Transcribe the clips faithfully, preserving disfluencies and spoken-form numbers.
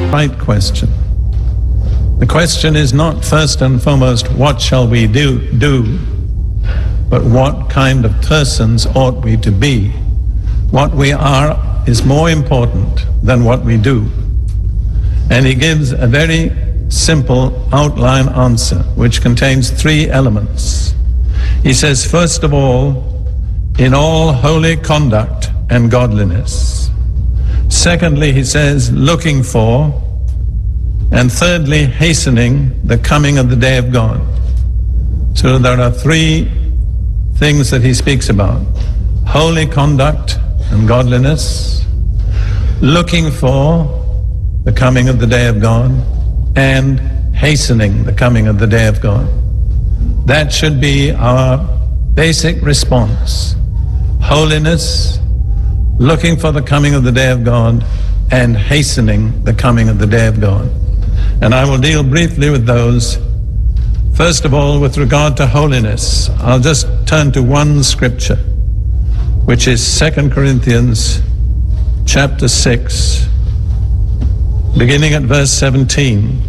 right question. The question is not first and foremost, what shall we do, do, but what kind of persons ought we to be? What we are is more important than what we do. And he gives a very simple outline answer, which contains three elements. He says, first of all, in all holy conduct and godliness. Secondly, he says, looking for. And thirdly, hastening the coming of the day of God. So there are three things that he speaks about. Holy conduct and godliness, looking for the coming of the day of God, and hastening the coming of the day of God. That should be our basic response. Holiness, looking for the coming of the day of God, and hastening the coming of the day of God. And I will deal briefly with those. First of all, with regard to holiness, I'll just turn to one scripture, which is Second Corinthians chapter six, beginning at verse seventeen,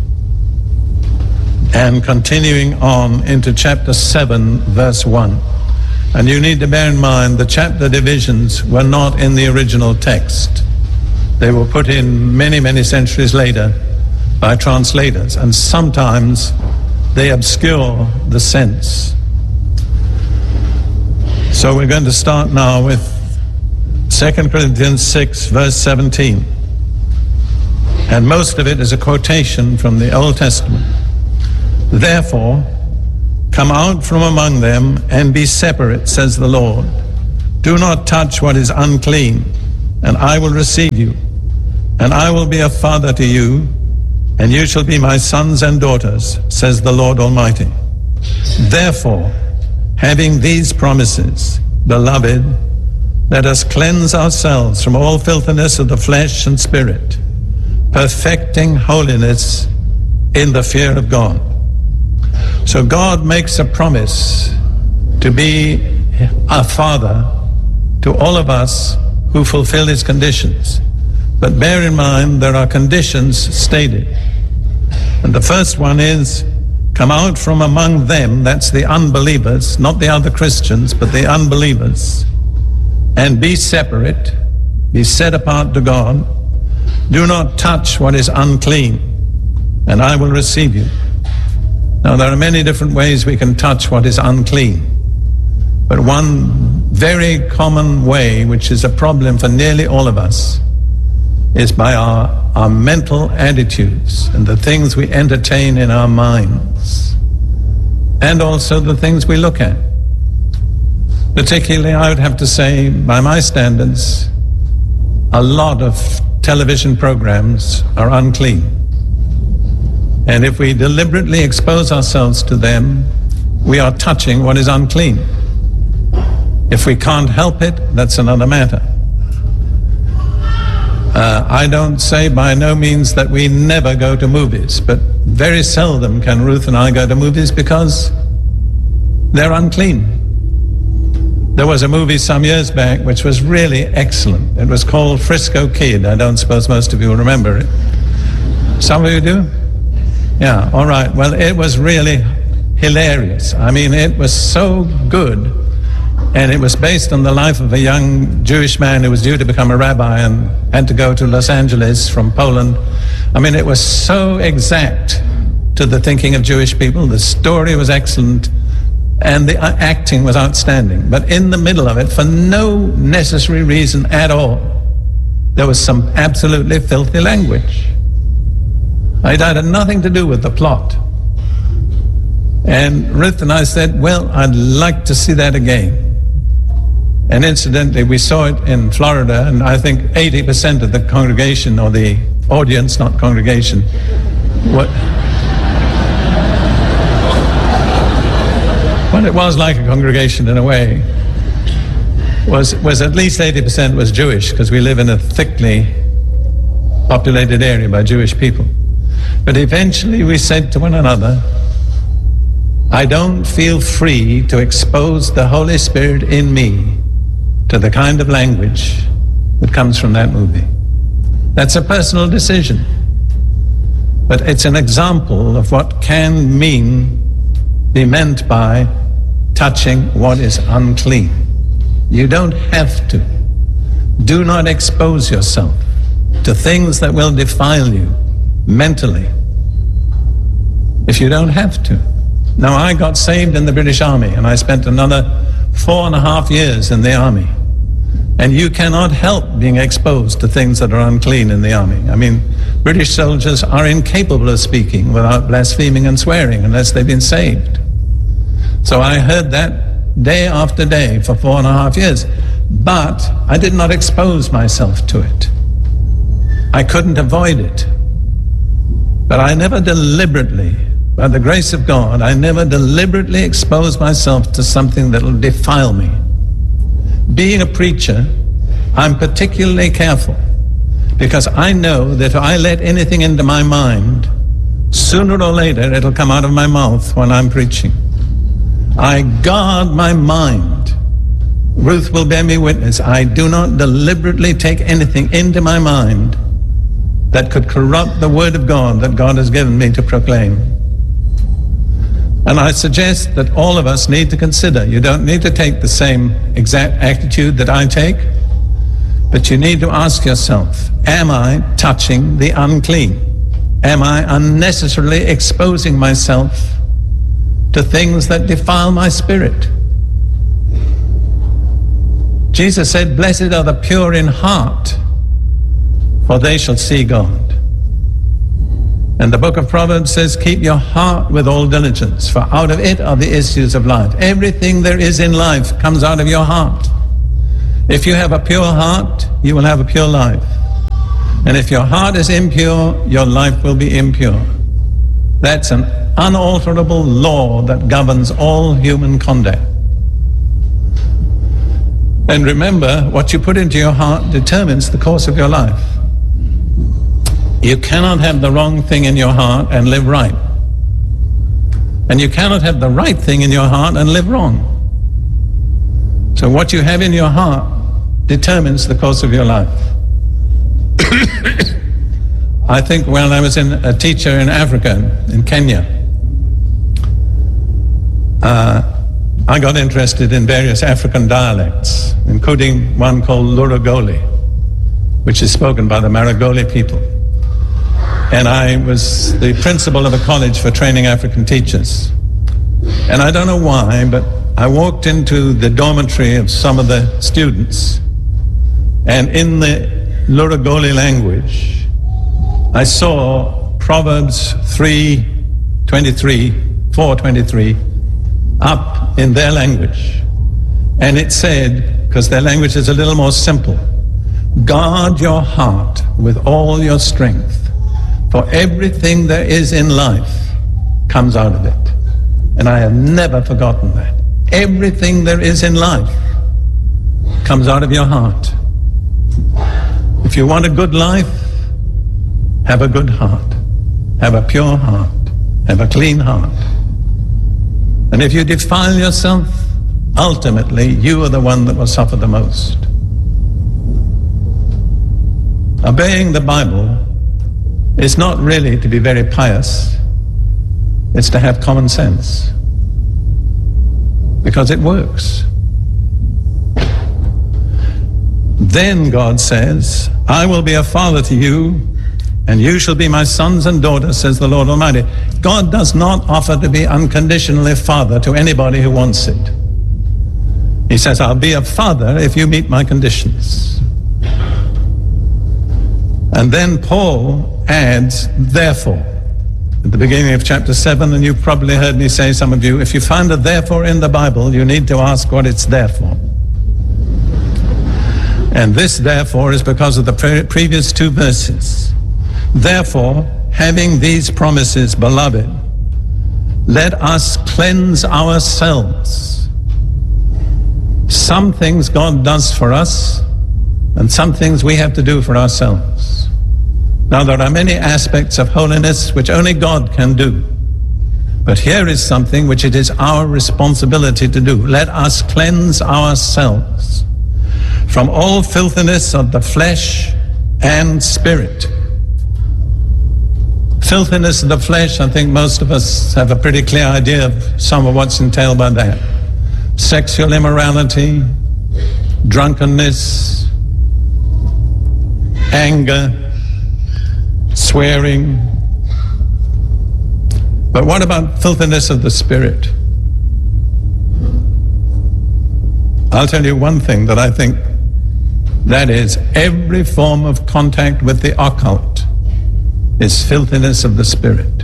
and continuing on into chapter seven, verse one. And you need to bear in mind the chapter divisions were not in the original text. They were put in many, many centuries later by translators, and sometimes they obscure the sense. So we're going to start now with Second Corinthians six, verse seventeen. And most of it is a quotation from the Old Testament. Therefore, come out from among them and be separate, says the Lord. Do not touch what is unclean, and I will receive you. And I will be a father to you, and you shall be my sons and daughters, says the Lord Almighty. Therefore, having these promises, beloved, let us cleanse ourselves from all filthiness of the flesh and spirit, perfecting holiness in the fear of God. So God makes a promise to be a father to all of us who fulfill his conditions. But bear in mind, there are conditions stated. And the first one is, come out from among them, that's the unbelievers, not the other Christians, but the unbelievers, and be separate, be set apart to God. Do not touch what is unclean, and I will receive you. Now, there are many different ways we can touch what is unclean, but one very common way, which is a problem for nearly all of us, is by our, our mental attitudes and the things we entertain in our minds, and also the things we look at. Particularly, I would have to say, by my standards, a lot of television programs are unclean. And if we deliberately expose ourselves to them, we are touching what is unclean. If we can't help it, that's another matter. Uh, I don't say by no means that we never go to movies, but very seldom can Ruth and I go to movies because they're unclean. There was a movie some years back which was really excellent. It was called Frisco Kid. I don't suppose most of you will remember it. Some of you do? Yeah, all right. Well, it was really hilarious. I mean, it was so good. And it was based on the life of a young Jewish man who was due to become a rabbi and had to go to Los Angeles from Poland. I mean, it was so exact to the thinking of Jewish people. The story was excellent, and the acting was outstanding. But in the middle of it, for no necessary reason at all, there was some absolutely filthy language. It had nothing to do with the plot. And Ruth and I said, well, I'd like to see that again. And incidentally, we saw it in Florida, and I think eighty percent of the congregation, or the audience, not congregation, what, well, it was like a congregation in a way, was, was at least eighty percent was Jewish, because we live in a thickly populated area by Jewish people. But eventually we said to one another, I don't feel free to expose the Holy Spirit in me to the kind of language that comes from that movie. That's a personal decision. But it's an example of what can mean, be meant by touching what is unclean. You don't have to. Do not expose yourself to things that will defile you mentally if you don't have to. Now, I got saved in the British Army, and I spent another four and a half years in the Army. And you cannot help being exposed to things that are unclean in the Army. I mean, British soldiers are incapable of speaking without blaspheming and swearing unless they've been saved. So I heard that day after day for four and a half years. But I did not expose myself to it. I couldn't avoid it. But I never deliberately, by the grace of God, I never deliberately exposed myself to something that will defile me. Being a preacher, I'm particularly careful because I know that if I let anything into my mind, sooner or later it'll come out of my mouth when I'm preaching. I guard my mind. Ruth will bear me witness. I do not deliberately take anything into my mind that could corrupt the word of God that God has given me to proclaim. And I suggest that all of us need to consider, you don't need to take the same exact attitude that I take, but you need to ask yourself, am I touching the unclean? Am I unnecessarily exposing myself to things that defile my spirit? Jesus said, blessed are the pure in heart, for they shall see God. And the book of Proverbs says, keep your heart with all diligence, for out of it are the issues of life. Everything there is in life comes out of your heart. If you have a pure heart, you will have a pure life. And if your heart is impure, your life will be impure. That's an unalterable law that governs all human conduct. And remember, what you put into your heart determines the course of your life. You cannot have the wrong thing in your heart and live right. And you cannot have the right thing in your heart and live wrong. So what you have in your heart determines the course of your life. I think when I was in, a teacher in Africa, in Kenya, uh, I got interested in various African dialects, including one called Luragoli, which is spoken by the Maragoli people. And I was the principal of a college for training African teachers. And I don't know why, but I walked into the dormitory of some of the students, and in the Luragoli language, I saw Proverbs three twenty-three, four twenty-three, up in their language. And it said, because their language is a little more simple, guard your heart with all your strength, for everything there is in life comes out of it. And I have never forgotten that. Everything there is in life comes out of your heart. If you want a good life, have a good heart. Have a pure heart. Have a clean heart. And if you defile yourself, ultimately you are the one that will suffer the most. Obeying the Bible is not really to be very pious. It's to have common sense. Because it works. Then God says, I will be a father to you, and you shall be my sons and daughters, says the Lord Almighty. God does not offer to be unconditionally father to anybody who wants it. He says, I'll be a father if you meet my conditions. And then Paul adds, therefore, at the beginning of chapter seven, and you've probably heard me say, some of you, if you find a therefore in the Bible, you need to ask what it's there for. And this therefore is because of the pre- previous two verses. Therefore, having these promises, beloved, let us cleanse ourselves. Some things God does for us, and some things we have to do for ourselves. Now, there are many aspects of holiness which only God can do. But here is something which it is our responsibility to do. Let us cleanse ourselves from all filthiness of the flesh and spirit, Filthiness of the flesh, I think most of us have a pretty clear idea of some of what's entailed by that. Sexual immorality, drunkenness, anger, swearing. But what about filthiness of the spirit? I'll tell you one thing that I think, that is, every form of contact with the occult is filthiness of the spirit.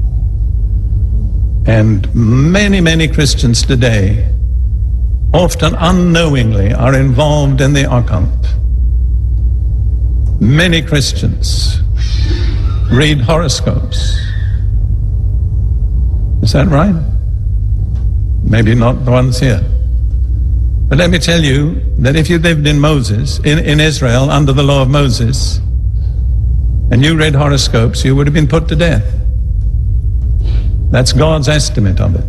And many, many Christians today, often unknowingly, are involved in the occult. Many Christians read horoscopes. Is that right? Maybe not the ones here. But let me tell you that if you lived in Moses, in, in Israel, under the law of Moses, and you read horoscopes, you would have been put to death. That's God's estimate of it.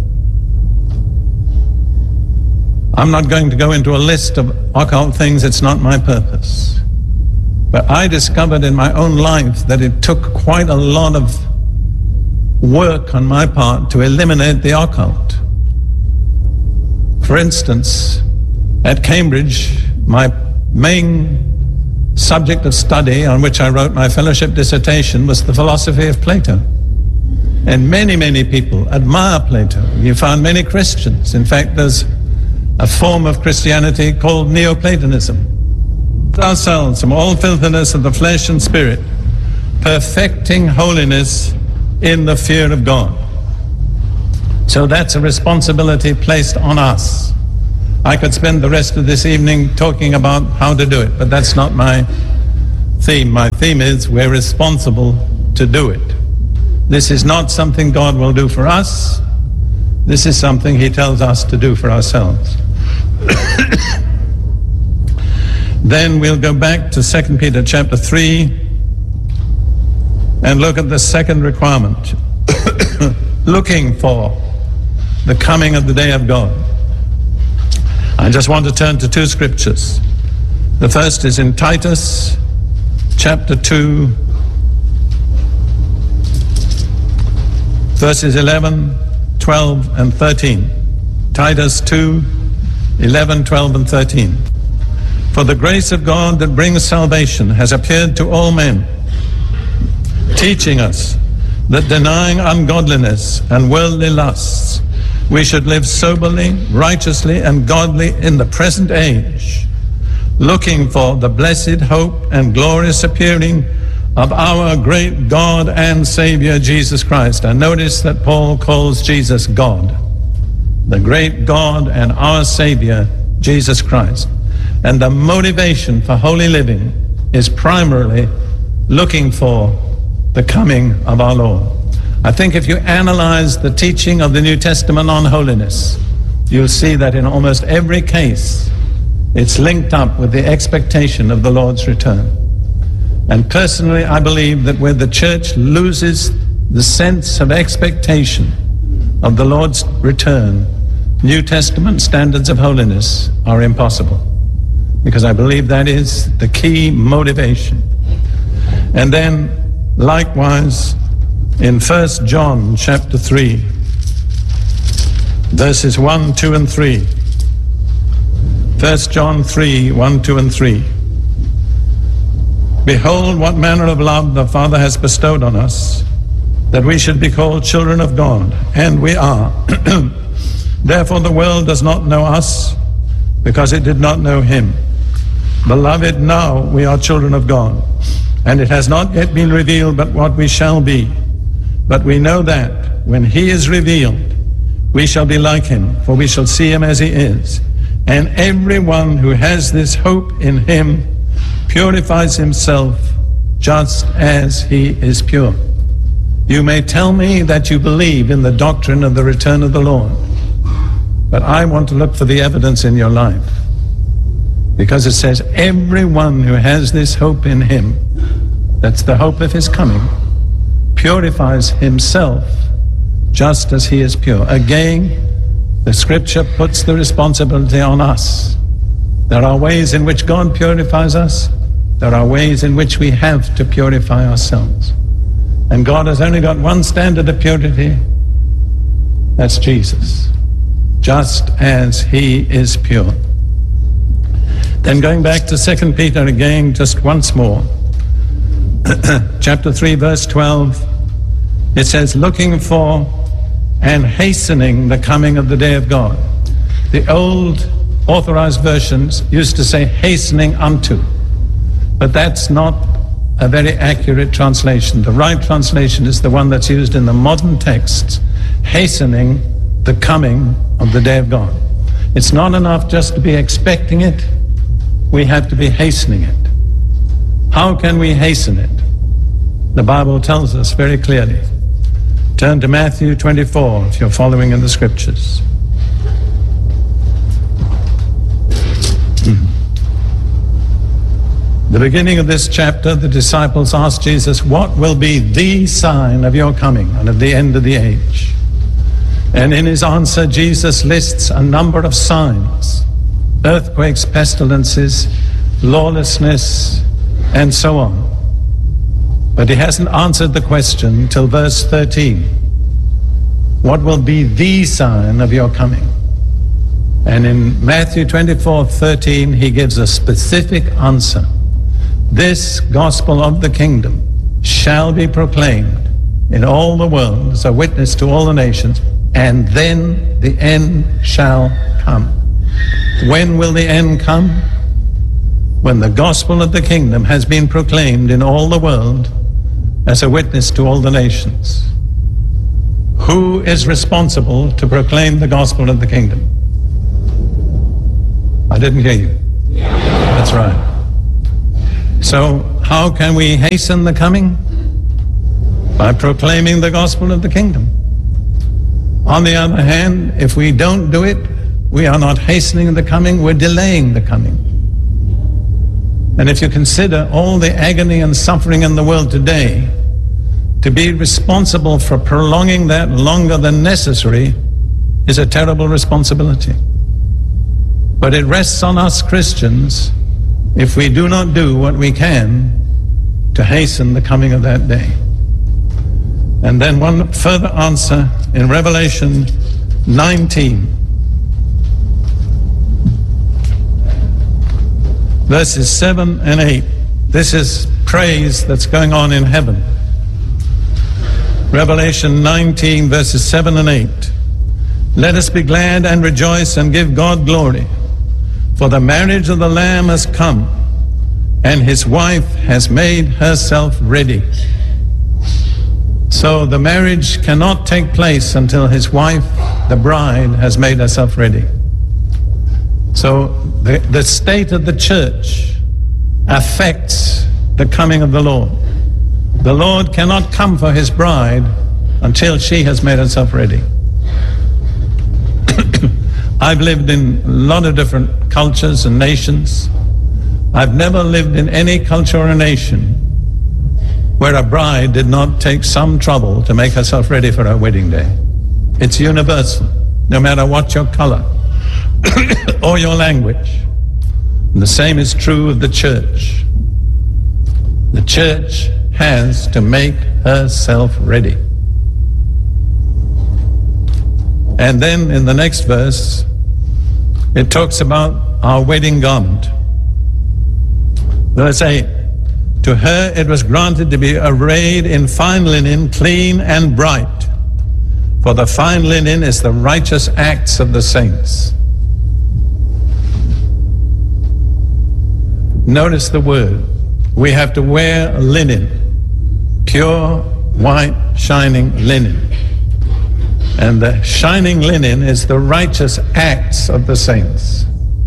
I'm not going to go into a list of occult things, it's not my purpose. But I discovered in my own life that it took quite a lot of work on my part to eliminate the occult. For instance, at Cambridge, my main subject of study on which I wrote my fellowship dissertation was the philosophy of Plato. And many, many people admire Plato. You found many Christians. In fact, there's a form of Christianity called Neoplatonism. Ourselves from all filthiness of the flesh and spirit, perfecting holiness in the fear of God. So that's a responsibility placed on us. I could spend the rest of this evening talking about how to do it, but that's not my theme. My theme is we're responsible to do it. This is not something God will do for us. This is something He tells us to do for ourselves. Then we'll go back to Second Peter chapter three and look at the second requirement, looking for the coming of the day of God. I just want to turn to two scriptures. The first is in Titus chapter two, verses eleven, twelve, and thirteen. Titus two, eleven, twelve, and thirteen. For the grace of God that brings salvation has appeared to all men, teaching us that denying ungodliness and worldly lusts, we should live soberly, righteously, and godly in the present age, looking for the blessed hope and glorious appearing of our great God and Savior, Jesus Christ. And notice that Paul calls Jesus God, the great God and our Savior, Jesus Christ. And the motivation for holy living is primarily looking for the coming of our Lord. I think if you analyze the teaching of the New Testament on holiness, you'll see that in almost every case, it's linked up with the expectation of the Lord's return. And personally, I believe that where the church loses the sense of expectation of the Lord's return, New Testament standards of holiness are impossible, because I believe that is the key motivation. And then, likewise, in First John chapter three, verses one, two, and three. First John three, one, two, and three. Behold, what manner of love the Father has bestowed on us, that we should be called children of God, and we are. Therefore the world does not know us, because it did not know Him. Beloved, now we are children of God, and it has not yet been revealed but what we shall be. But we know that when He is revealed, we shall be like Him, for we shall see Him as He is. And everyone who has this hope in Him purifies himself just as He is pure. You may tell me that you believe in the doctrine of the return of the Lord, but I want to look for the evidence in your life. Because it says, everyone who has this hope in Him, that's the hope of His coming, purifies himself just as He is pure. Again, the scripture puts the responsibility on us. There are ways in which God purifies us. There are ways in which we have to purify ourselves. And God has only got one standard of purity. That's Jesus. Just as he is pure. Then going back to Second Peter again, just once more. Chapter three, verse twelve. It says, looking for and hastening the coming of the day of God. The old authorized versions used to say hastening unto. But that's not a very accurate translation. The right translation is the one that's used in the modern texts, hastening the coming of the day of God. It's not enough just to be expecting it. We have to be hastening it. How can we hasten it? The Bible tells us very clearly. Turn to Matthew twenty-four if you're following in the scriptures. The beginning of this chapter, the disciples asked Jesus, what will be the sign of your coming and of the end of the age? And in his answer, Jesus lists a number of signs: earthquakes, pestilences, lawlessness, and so on. But he hasn't answered the question till verse thirteen. What will be the sign of your coming? And in Matthew twenty-four thirteen, he gives a specific answer. This gospel of the kingdom shall be proclaimed in all the world as a witness to all the nations, and then the end shall come. When will the end come? When the gospel of the kingdom has been proclaimed in all the world as a witness to all the nations. Who is responsible to proclaim the gospel of the kingdom? I didn't hear you. That's right. So how can we hasten the coming? By proclaiming the gospel of the kingdom. On the other hand, if we don't do it, we are not hastening the coming, we're delaying the coming. And if you consider all the agony and suffering in the world today, to be responsible for prolonging that longer than necessary is a terrible responsibility. But it rests on us Christians if we do not do what we can to hasten the coming of that day. And then one further answer in Revelation nineteen. Verses seven and eight. This is praise that's going on in heaven. Revelation nineteen, verses seven and eight. Let us be glad and rejoice and give God glory, for the marriage of the Lamb has come, and his wife has made herself ready. So the marriage cannot take place until his wife, the bride, has made herself ready. So the, the state of the church affects the coming of the Lord. The Lord cannot come for his bride until she has made herself ready. I've lived in a lot of different cultures and nations. I've never lived in any culture or nation where a bride did not take some trouble to make herself ready for her wedding day. It's universal, no matter what your color or your language. And the same is true of the church. The church has to make herself ready. And then in the next verse, it talks about our wedding garment. Verse eight, to her it was granted to be arrayed in fine linen, clean and bright. For the fine linen is the righteous acts of the saints. Notice the word. We have to wear linen, pure, white, shining linen. And the shining linen is the righteous acts of the saints.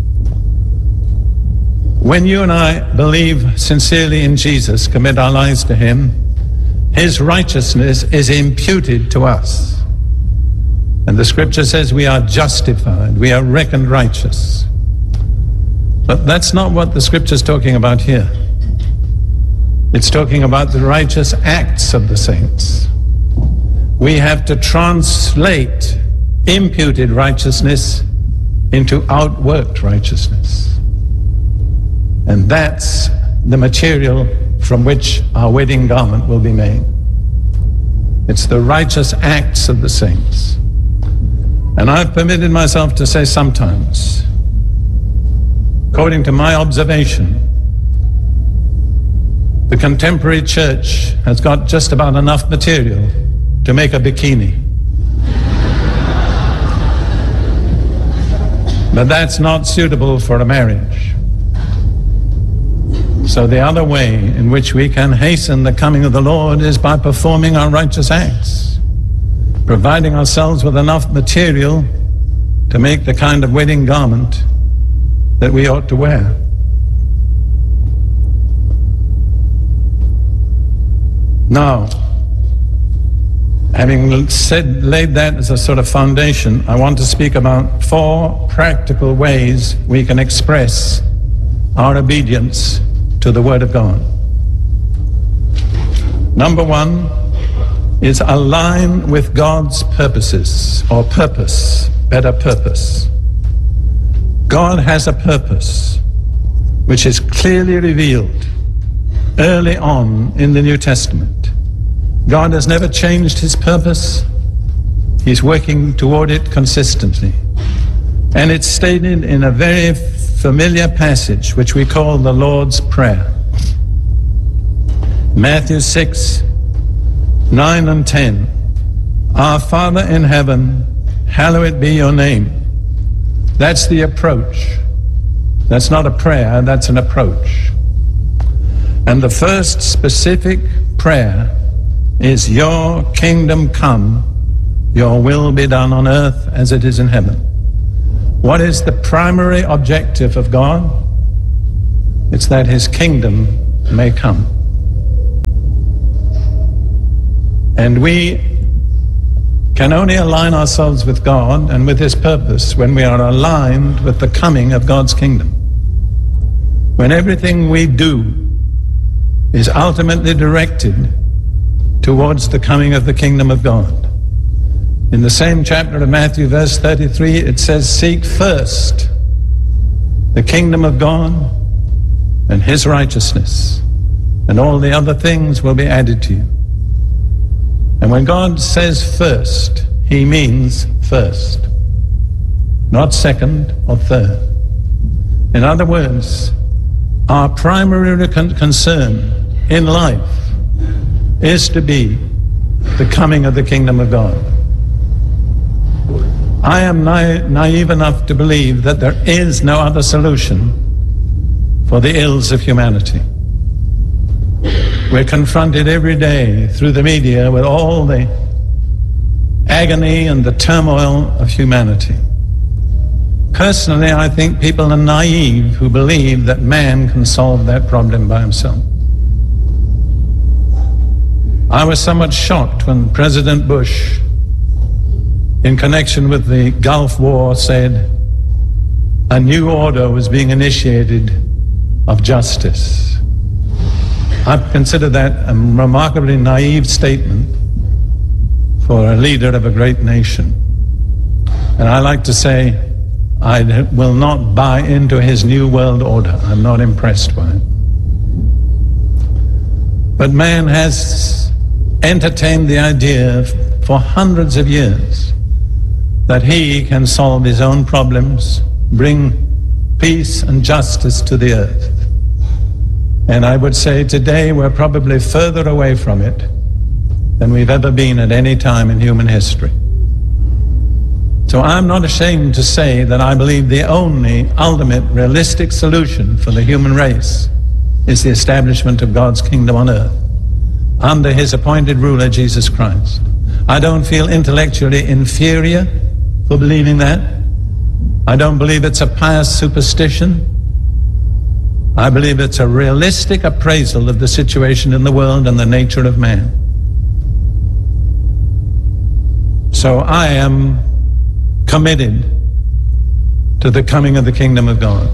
When you and I believe sincerely in Jesus, commit our lives to him, his righteousness is imputed to us. And the scripture says we are justified, we are reckoned righteous. But that's not what the scripture is talking about here. It's talking about the righteous acts of the saints. We have to translate imputed righteousness into outworked righteousness. And that's the material from which our wedding garment will be made. It's the righteous acts of the saints. And I've permitted myself to say sometimes, according to my observation, the contemporary church has got just about enough material to make a bikini. But that's not suitable for a marriage. So the other way in which we can hasten the coming of the Lord is by performing our righteous acts, providing ourselves with enough material to make the kind of wedding garment that we ought to wear. Now, having said, laid that as a sort of foundation, I want to speak about four practical ways we can express our obedience to the Word of God. Number one is align with God's purposes, or purpose, better purpose. God has a purpose which is clearly revealed early on in the New Testament. God has never changed his purpose. He's working toward it consistently. And it's stated in a very familiar passage which we call the Lord's Prayer. Matthew six, nine and ten. Our Father in heaven, hallowed be your name. That's the approach. That's not a prayer, that's an approach. And the first specific prayer is, your kingdom come, your will be done on earth as it is in heaven. What is the primary objective of God? It's that his kingdom may come. And we can only align ourselves with God and with his purpose when we are aligned with the coming of God's kingdom. When everything we do is ultimately directed towards the coming of the kingdom of God. In the same chapter of Matthew, verse thirty-three, it says, seek first the kingdom of God and his righteousness, and all the other things will be added to you. And when God says first, he means first, not second or third. In other words, our primary con- concern in life is to be the coming of the kingdom of God. I am na- naive enough to believe that there is no other solution for the ills of humanity. We're confronted every day through the media with all the agony and the turmoil of humanity. Personally, I think people are naive who believe that man can solve that problem by himself. I was somewhat shocked when President Bush, in connection with the Gulf War, said a new order was being initiated of justice. I consider that a remarkably naive statement for a leader of a great nation. And I like to say, I will not buy into his new world order. I'm not impressed by it. But man has entertained the idea for hundreds of years that he can solve his own problems, bring peace and justice to the earth. And I would say today we're probably further away from it than we've ever been at any time in human history. So I'm not ashamed to say that I believe the only ultimate realistic solution for the human race is the establishment of God's kingdom on earth under his appointed ruler, Jesus Christ. I don't feel intellectually inferior for believing that. I don't believe it's a pious superstition. I believe it's a realistic appraisal of the situation in the world and the nature of man. So I am committed to the coming of the kingdom of God.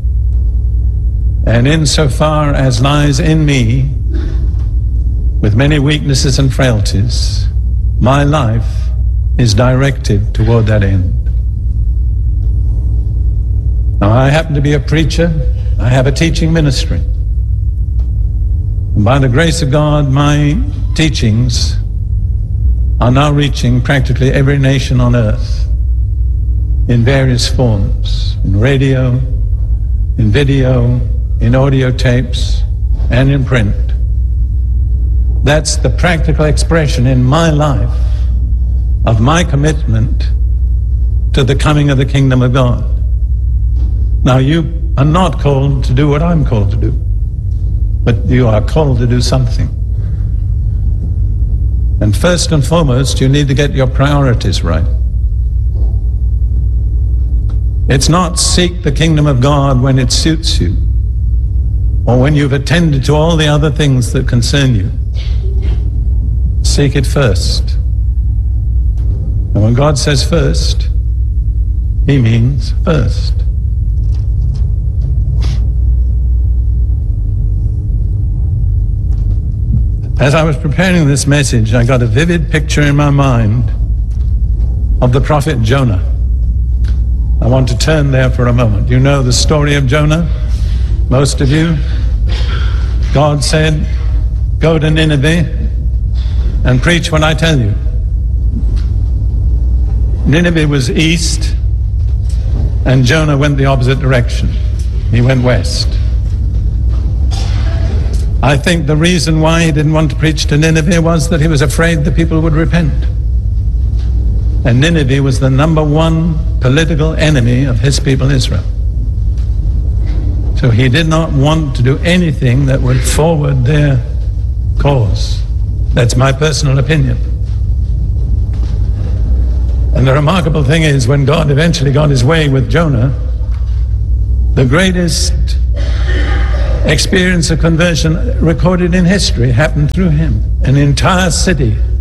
And insofar as lies in me, with many weaknesses and frailties, my life is directed toward that end. Now, I happen to be a preacher. I have a teaching ministry. And by the grace of God, my teachings are now reaching practically every nation on earth in various forms, in radio, in video, in audio tapes, and in print. That's the practical expression in my life of my commitment to the coming of the kingdom of God. Now, you are not called to do what I'm called to do, but you are called to do something. And first and foremost, you need to get your priorities right. It's not seek the kingdom of God when it suits you, or when you've attended to all the other things that concern you. Seek it first. And when God says first, he means first. As I was preparing this message, I got a vivid picture in my mind of the prophet Jonah. I want to turn there for a moment. You know the story of Jonah, most of you. God said, go to Nineveh and preach what I tell you. Nineveh was east, and Jonah went the opposite direction. He went west. I think the reason why he didn't want to preach to Nineveh was that he was afraid the people would repent. And Nineveh was the number one political enemy of his people Israel. So he did not want to do anything that would forward their cause. That's my personal opinion. And the remarkable thing is, when God eventually got his way with Jonah, the greatest experience of conversion recorded in history happened through him. An entire city